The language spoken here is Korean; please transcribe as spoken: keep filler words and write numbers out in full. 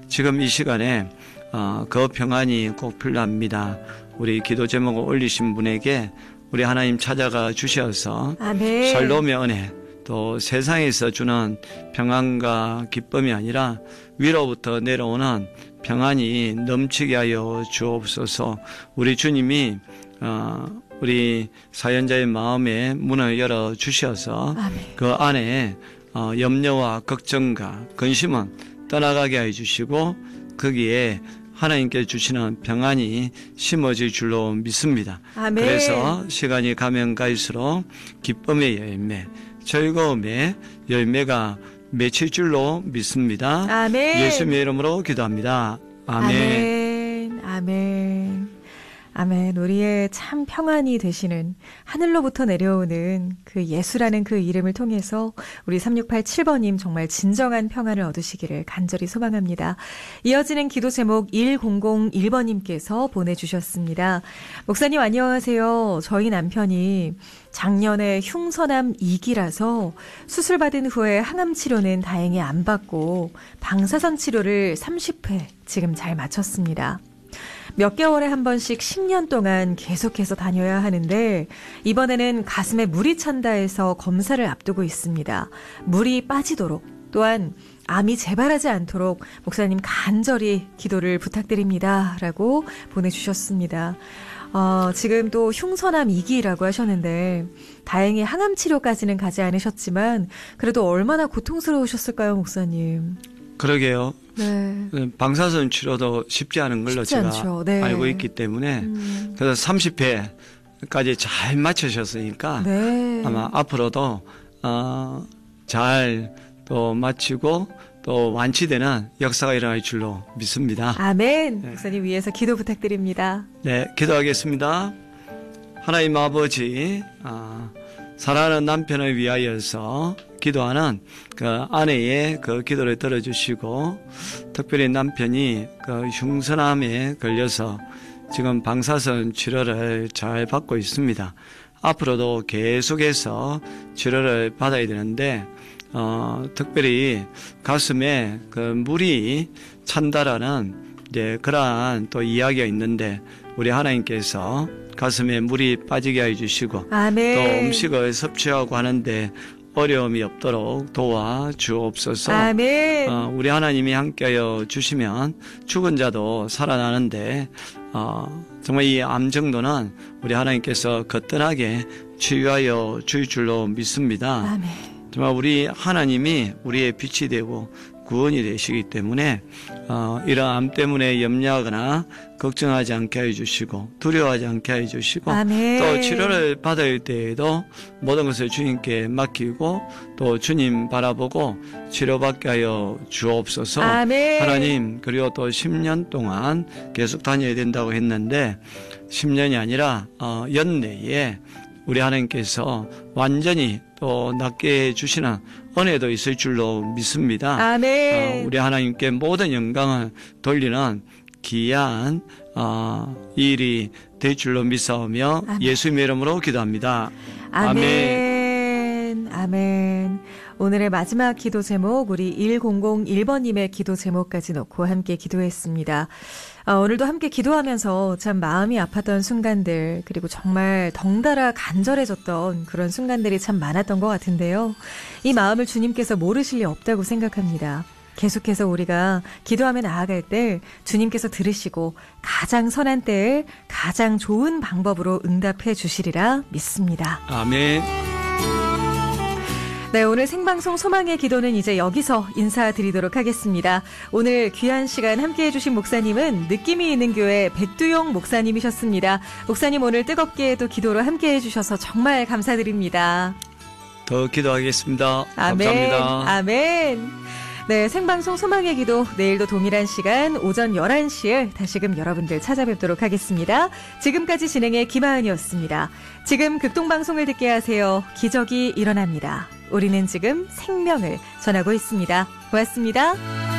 지금 이 시간에 어, 그 평안이 꼭 필요합니다. 우리 기도 제목을 올리신 분에게 우리 하나님 찾아가 주셔서 아멘. 샬롬의 은혜, 또 세상에서 주는 평안과 기쁨이 아니라 위로부터 내려오는 평안이 넘치게 하여 주옵소서. 우리 주님이 어, 우리 사연자의 마음에 문을 열어 주셔서 아멘. 그 안에 어, 염려와 걱정과 근심은 떠나가게 해주시고 거기에 하나님께 주시는 평안이 심어질 줄로 믿습니다. 아멘. 그래서 시간이 가면 갈수록 기쁨의 열매, 즐거움의 열매가 맺힐 줄로 믿습니다. 아멘. 예수님의 이름으로 기도합니다. 아멘. 아멘. 아멘. 아멘. 우리의 참 평안이 되시는 하늘로부터 내려오는 그 예수라는 그 이름을 통해서 우리 삼육팔칠 번님 정말 진정한 평안을 얻으시기를 간절히 소망합니다. 이어지는 기도 제목 일공공일 번님께서 보내주셨습니다. 목사님 안녕하세요. 저희 남편이 작년에 흉선암 이 기라서 수술받은 후에 항암 치료는 다행히 안 받고 방사선 치료를 삼십 회 지금 잘 마쳤습니다. 몇 개월에 한 번씩 십 년 동안 계속해서 다녀야 하는데 이번에는 가슴에 물이 찬다 해서 검사를 앞두고 있습니다. 물이 빠지도록 또한 암이 재발하지 않도록 목사님 간절히 기도를 부탁드립니다. 라고 보내주셨습니다. 어, 지금 또 흉선암 이 기라고 하셨는데 다행히 항암 치료까지는 가지 않으셨지만 그래도 얼마나 고통스러우셨을까요, 목사님? 그러게요. 네. 방사선 치료도 쉽지 않은 걸로 쉽지 제가 않죠. 네. 알고 있기 때문에 음. 그래서 삼십 회까지 잘 맞추셨으니까 네. 아마 앞으로도 어, 잘 또 마치고 또 완치되는 역사가 일어날 줄로 믿습니다. 아멘. 네. 목사님 위해서 기도 부탁드립니다. 네, 기도하겠습니다. 하나님 아버지, 아, 사랑하는 남편을 위하여서 기도하는 그 아내의 그 기도를 들어주시고 특별히 남편이 그 흉선암에 걸려서 지금 방사선 치료를 잘 받고 있습니다. 앞으로도 계속해서 치료를 받아야 되는데 어, 특별히 가슴에 그 물이 찬다라는 이제 그러한 또 이야기가 있는데 우리 하나님께서 가슴에 물이 빠지게 해주시고 아멘. 또 음식을 섭취하고 하는데 어려움이 없도록 도와주옵소서. 아멘. 어, 우리 하나님이 함께하여 주시면 죽은 자도 살아나는데 어, 정말 이 암 정도는 우리 하나님께서 거뜬하게 치유하여 줄 줄로 믿습니다. 아멘. 정말 우리 하나님이 우리의 빛이 되고 구원이 되시기 때문에 어, 이런 암 때문에 염려하거나 걱정하지 않게 해주시고 두려워하지 않게 해주시고 아멘. 또 치료를 받을 때에도 모든 것을 주님께 맡기고 또 주님 바라보고 치료받게 하여 주옵소서. 아멘. 하나님, 그리고 또 십 년 동안 계속 다녀야 된다고 했는데 십 년이 아니라 어, 연내에 우리 하나님께서 완전히 또 낫게 해주시는 은혜도 있을 줄로 믿습니다. 아멘. 어, 우리 하나님께 모든 영광을 돌리는 귀한 어, 일이 될 줄로 믿사오며 아멘. 예수님의 이름으로 기도합니다. 아멘. 아멘. 아멘. 오늘의 마지막 기도 제목 우리 일공공일 번님의 기도 제목까지 놓고 함께 기도했습니다. 어, 오늘도 함께 기도하면서 참 마음이 아팠던 순간들 그리고 정말 덩달아 간절해졌던 그런 순간들이 참 많았던 것 같은데요. 이 마음을 주님께서 모르실 리 없다고 생각합니다. 계속해서 우리가 기도하며 나아갈 때 주님께서 들으시고 가장 선한 때에 가장 좋은 방법으로 응답해 주시리라 믿습니다. 아멘. 네, 오늘 생방송 소망의 기도는 이제 여기서 인사드리도록 하겠습니다. 오늘 귀한 시간 함께해 주신 목사님은 느낌이 있는 교회 백두용 목사님이셨습니다. 목사님 오늘 뜨겁게 또 기도로 함께해 주셔서 정말 감사드립니다. 더 기도하겠습니다. 아멘. 감사합니다. 아멘. 네, 생방송 소망의 기도 내일도 동일한 시간 오전 열한 시에 다시금 여러분들 찾아뵙도록 하겠습니다. 지금까지 진행의 김하은이었습니다. 지금 극동방송을 듣게 하세요. 기적이 일어납니다. 우리는 지금 생명을 전하고 있습니다. 고맙습니다.